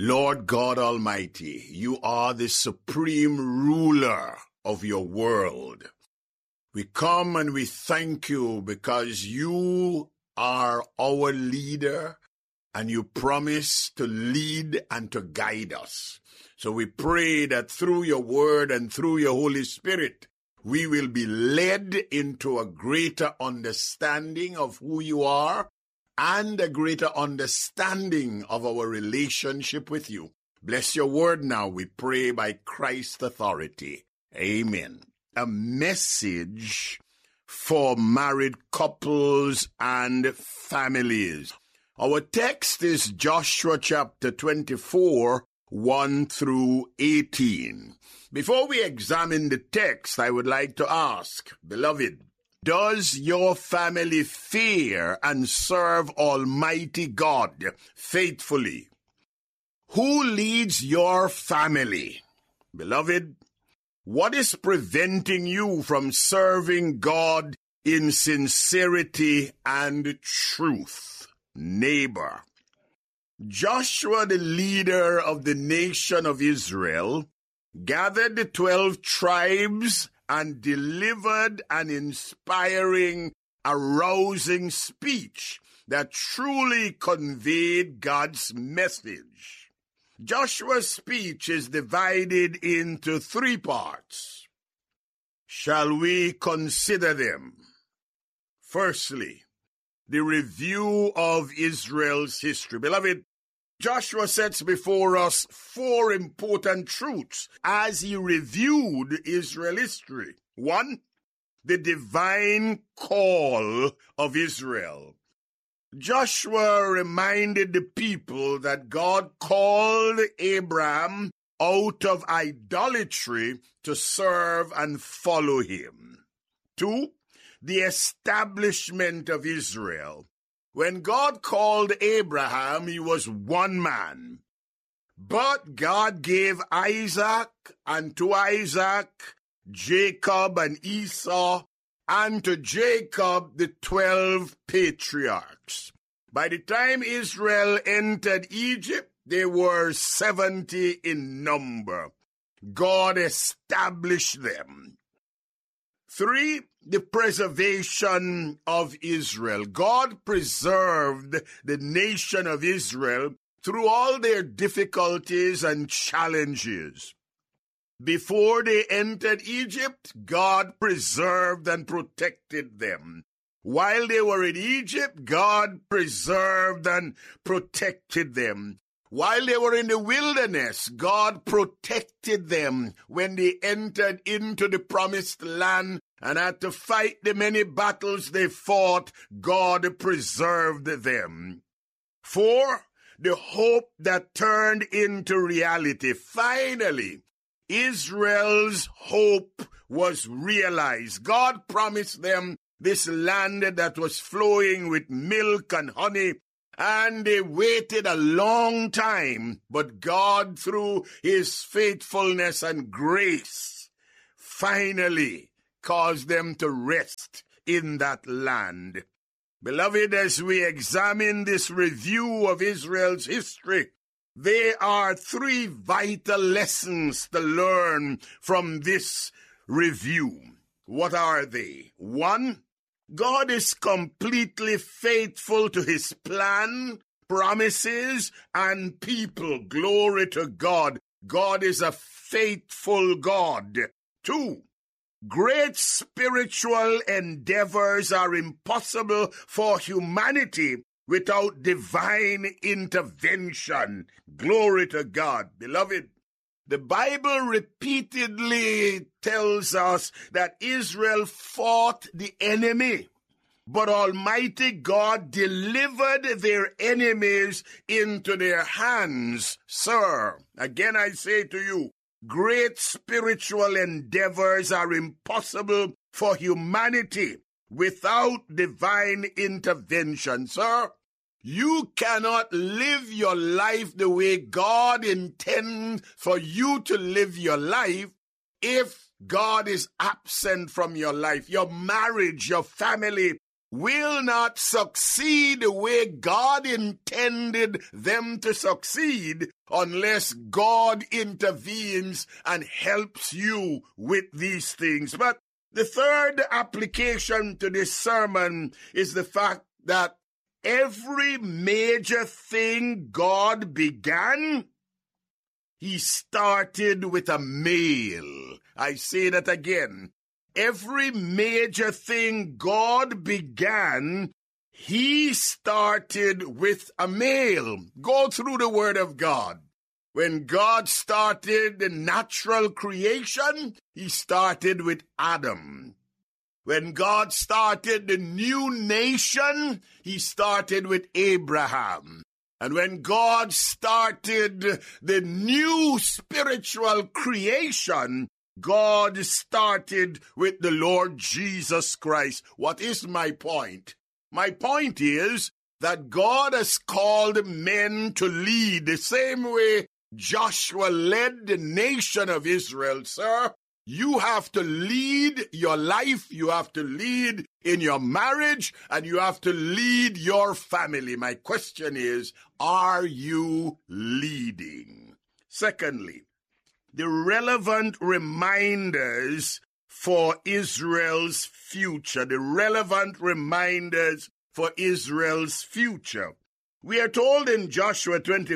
Lord God Almighty, you are the supreme ruler of your world. We come and we thank you because you are our leader and you promise to lead and to guide us. So we pray that through your word and through your Holy Spirit, we will be led into a greater understanding of who you are and a greater understanding of our relationship with you. Bless your word now, we pray by Christ's authority. Amen. A message for married couples and families. Our text is Joshua chapter 24, 1 through 18. Before we examine the text, I would like to ask, beloved, does your family fear and serve Almighty God faithfully? Who leads your family? Beloved, what is preventing you from serving God in sincerity and truth? Neighbor. Joshua, the leader of the nation of Israel, gathered the 12 tribes and delivered an inspiring, arousing speech that truly conveyed God's message. Joshua's speech is divided into 3 parts. Shall we consider them? Firstly, the review of Israel's history. Beloved, Joshua sets before us 4 important truths as he reviewed Israel's history. 1, the divine call of Israel. Joshua reminded the people that God called Abraham out of idolatry to serve and follow him. 2, the establishment of Israel. When God called Abraham, he was one man. But God gave Isaac, and to Isaac, Jacob and Esau, and to Jacob the 12 patriarchs. By the time Israel entered Egypt, they were 70 in number. God established them. 3, the preservation of Israel. God preserved the nation of Israel through all their difficulties and challenges. Before they entered Egypt, God preserved and protected them. While they were in Egypt, God preserved and protected them. While they were in the wilderness, God protected them when they entered into the promised land and had to fight the many battles they fought. God preserved them. 4, the hope that turned into reality. Finally, Israel's hope was realized. God promised them this land that was flowing with milk and honey, and they waited a long time, but God, through his faithfulness and grace, finally caused them to rest in that land. Beloved, as we examine this review of Israel's history, there are 3 vital lessons to learn from this review. What are they? 1, God is completely faithful to his plan, promises, and people. Glory to God. God is a faithful God. 2, great spiritual endeavors are impossible for humanity without divine intervention. Glory to God. Beloved, the Bible repeatedly tells us that Israel fought the enemy, but Almighty God delivered their enemies into their hands. Sir, again I say to you, great spiritual endeavors are impossible for humanity without divine intervention. Sir, you cannot live your life the way God intends for you to live your life if God is absent from your life. Your marriage, your family will not succeed the way God intended them to succeed unless God intervenes and helps you with these things. But the third application to this sermon is the fact that every major thing God began, he started with a male. I say that again. Every major thing God began, he started with a male. Go through the Word of God. When God started the natural creation, he started with Adam. When God started the new nation, he started with Abraham. And when God started the new spiritual creation, God started with the Lord Jesus Christ. What is my point? My point is that God has called men to lead the same way Joshua led the nation of Israel, sir. You have to lead your life, you have to lead in your marriage, and you have to lead your family. My question is, are you leading? Secondly, the relevant reminders for Israel's future. The relevant reminders for Israel's future. We are told in Joshua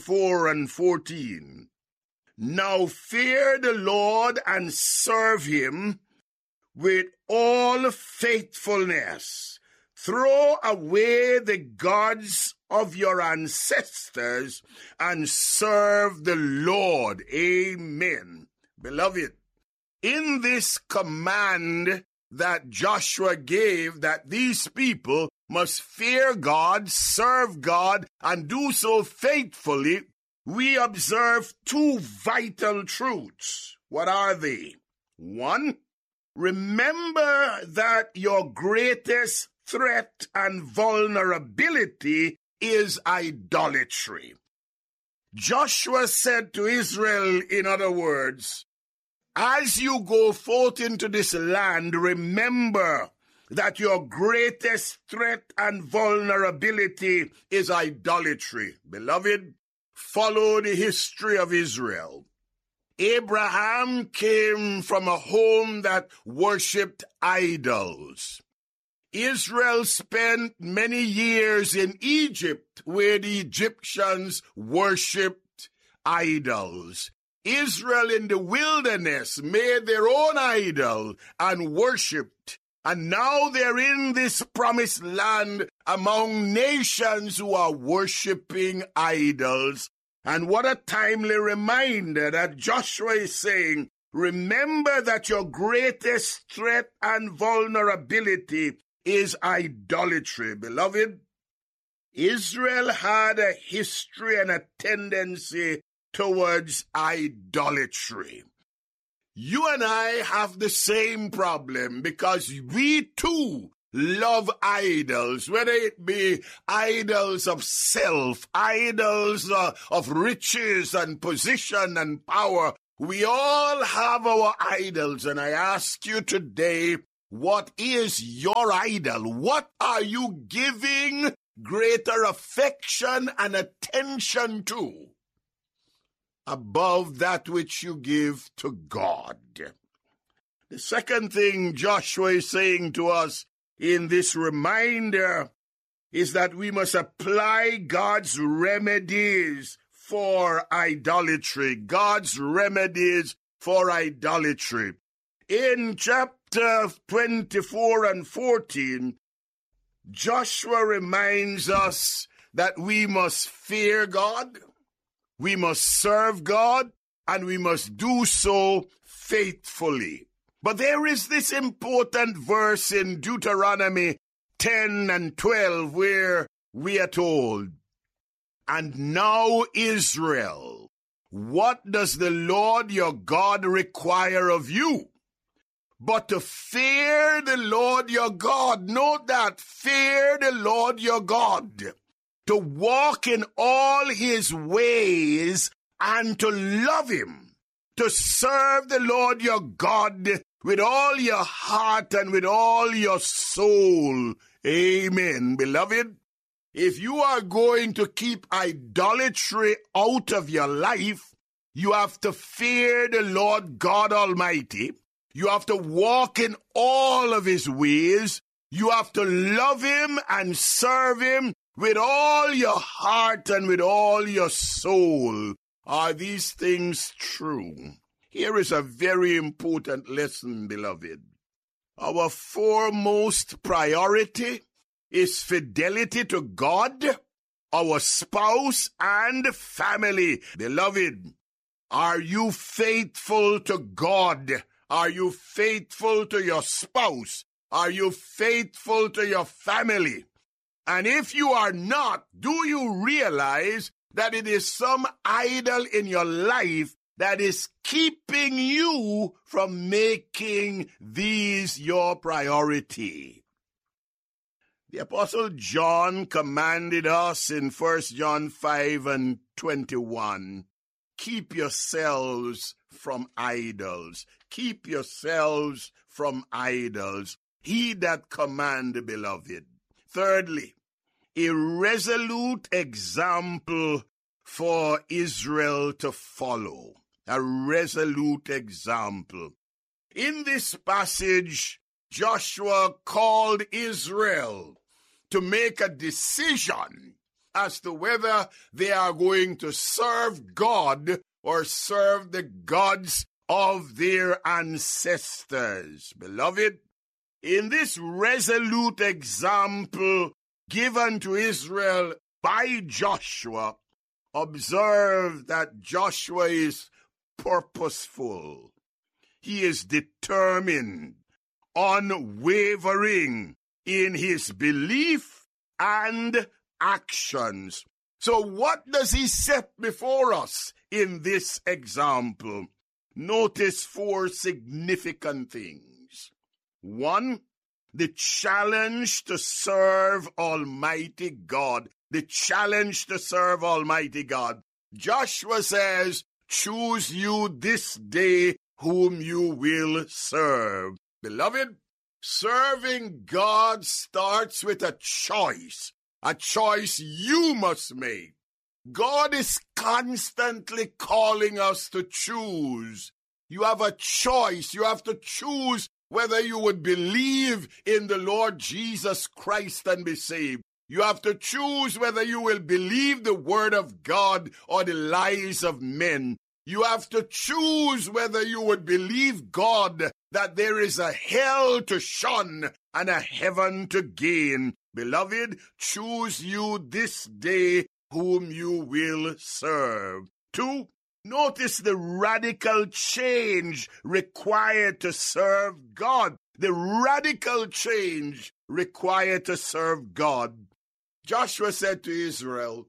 24:14, now fear the Lord and serve him with all faithfulness. Throw away the gods of your ancestors and serve the Lord. Amen. Beloved, in this command that Joshua gave, that these people must fear God, serve God, and do so faithfully, we observe two vital truths. What are they? One, remember that your greatest threat and vulnerability is idolatry. Joshua said to Israel, in other words, as you go forth into this land, remember that your greatest threat and vulnerability is idolatry. Beloved, follow the history of Israel. Abraham came from a home that worshipped idols. Israel spent many years in Egypt where the Egyptians worshipped idols. Israel in the wilderness made their own idol and worshipped. And now they're in this promised land among nations who are worshiping idols. And what a timely reminder that Joshua is saying, remember that your greatest threat and vulnerability is idolatry. Beloved, Israel had a history and a tendency towards idolatry. You and I have the same problem because we too love idols, whether it be idols of self, idols of riches and position and power. We all have our idols, and I ask you today, what is your idol? What are you giving greater affection and attention to above that which you give to God? The second thing Joshua is saying to us in this reminder is that we must apply God's remedies for idolatry. God's remedies for idolatry. In chapter 24:14, Joshua reminds us that we must fear God, we must serve God, and we must do so faithfully. But there is this important verse in Deuteronomy 10:12 where we are told, and now Israel, what does the Lord your God require of you? But to fear the Lord your God. Note that, fear the Lord your God. To walk in all his ways and to love him. To serve the Lord your God with all your heart and with all your soul. Amen. Beloved, if you are going to keep idolatry out of your life, you have to fear the Lord God Almighty. You have to walk in all of his ways. You have to love him and serve him with all your heart and with all your soul. Are these things true? Here is a very important lesson, beloved. Our foremost priority is fidelity to God, our spouse, and family. Beloved, are you faithful to God? Are you faithful to your spouse? Are you faithful to your family? And if you are not, do you realize that it is some idol in your life that is keeping you from making these your priority? The Apostle John commanded us in 1 John 5:21, keep yourselves from idols. Keep yourselves from idols. He that command, beloved. Thirdly, a resolute example for Israel to follow. A resolute example. In this passage, Joshua called Israel to make a decision as to whether they are going to serve God or serve the gods of their ancestors. Beloved, in this resolute example given to Israel by Joshua, observe that Joshua is purposeful. He is determined, unwavering in his belief and actions. So what does he set before us in this example? Notice 4 significant things. 1, the challenge to serve Almighty God. The challenge to serve Almighty God. Joshua says, choose you this day whom you will serve. Beloved, serving God starts with a choice you must make. God is constantly calling us to choose. You have a choice. You have to choose whether you would believe in the Lord Jesus Christ and be saved. You have to choose whether you will believe the word of God or the lies of men. You have to choose whether you would believe God that there is a hell to shun and a heaven to gain. Beloved, choose you this day whom you will serve. 2, notice the radical change required to serve God. The radical change required to serve God. Joshua said to Israel,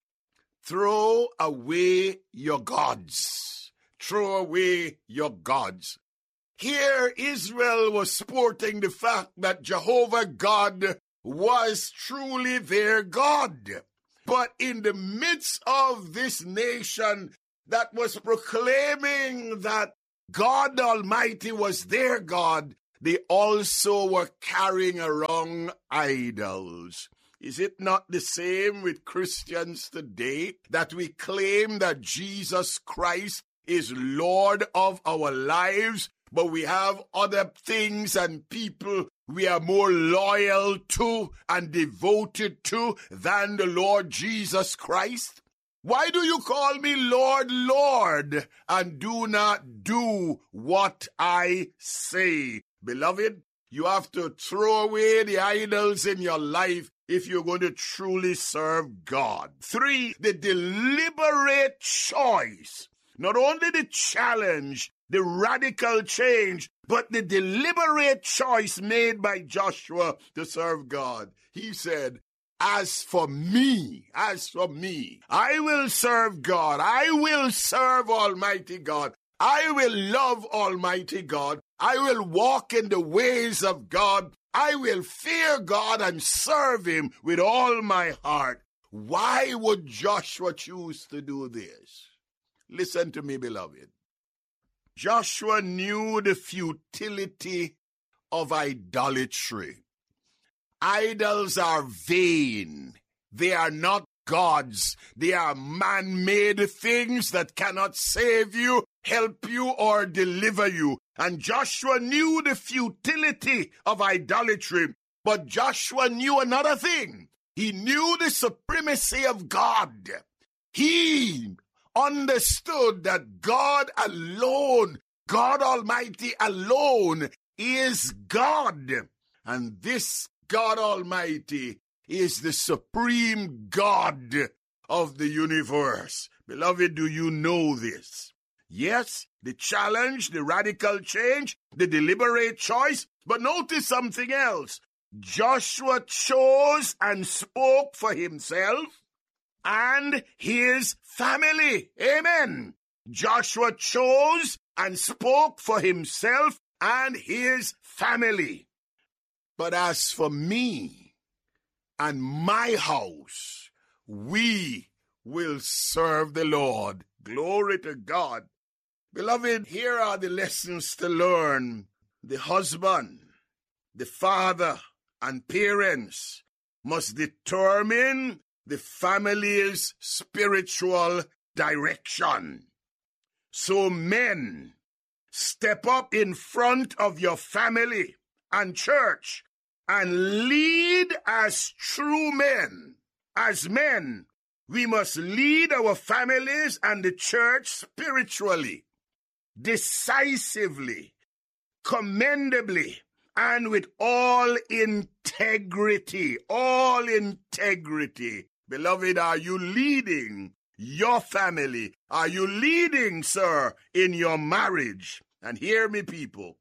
throw away your gods. Throw away your gods. Here Israel was sporting the fact that Jehovah God was truly their God. But in the midst of this nation that was proclaiming that God Almighty was their God, they also were carrying around idols. Is it not the same with Christians today, that we claim that Jesus Christ is Lord of our lives, but we have other things and people we are more loyal to and devoted to than the Lord Jesus Christ? Why do you call me Lord, Lord, and do not do what I say? Beloved, you have to throw away the idols in your life if you're going to truly serve God. 3, the deliberate choice. Not only the challenge, the radical change, but the deliberate choice made by Joshua to serve God. He said, as for me, I will serve God. I will serve Almighty God. I will love Almighty God. I will walk in the ways of God. I will fear God and serve him with all my heart. Why would Joshua choose to do this? Listen to me, beloved. Joshua knew the futility of idolatry. Idols are vain. They are not gods. They are man-made things that cannot save you, help you, or deliver you. And Joshua knew the futility of idolatry, but Joshua knew another thing. He knew the supremacy of God. He understood that God alone, God Almighty alone, is God. And this God Almighty is the supreme God of the universe. Beloved, do you know this? Yes, the challenge, the radical change, the deliberate choice. But notice something else. Joshua chose and spoke for himself and his family. Amen. Joshua chose and spoke for himself and his family. But as for me and my house, we will serve the Lord. Glory to God. Beloved, here are the lessons to learn. The husband, the father, and parents must determine the family's spiritual direction. So men, step up in front of your family and church and lead as true men. As men, we must lead our families and the church spiritually, decisively, commendably, and with all integrity. All integrity. Beloved, are you leading your family? Are you leading, sir, in your marriage? And hear me, people.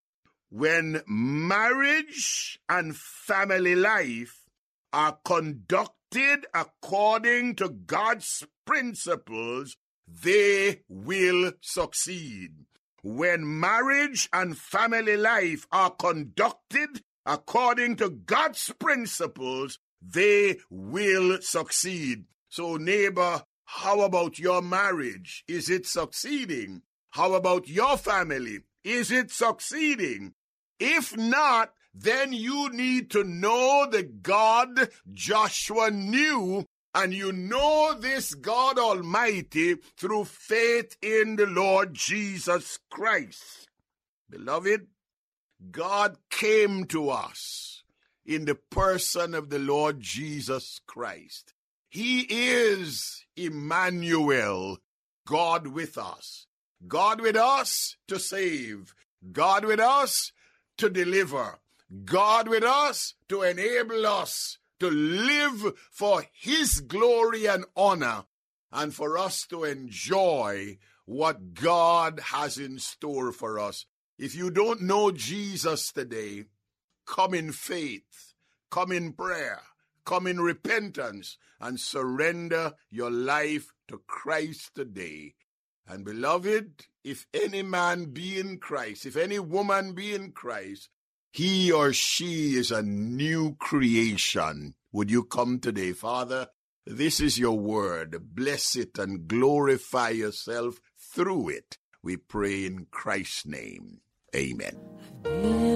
When marriage and family life are conducted according to God's principles, they will succeed. When marriage and family life are conducted according to God's principles, they will succeed. So, neighbor, how about your marriage? Is it succeeding? How about your family? Is it succeeding? If not, then you need to know the God Joshua knew, and you know this God Almighty through faith in the Lord Jesus Christ. Beloved, God came to us in the person of the Lord Jesus Christ. He is Emmanuel, God with us. God with us to save. God with us to deliver. God with us to enable us to live for His glory and honor, and for us to enjoy what God has in store for us. If you don't know Jesus today, come in faith, come in prayer, come in repentance, and surrender your life to Christ today. And beloved, if any man be in Christ, if any woman be in Christ, he or she is a new creation. Would you come today? Father, this is your word. Bless it and glorify yourself through it. We pray in Christ's name. Amen.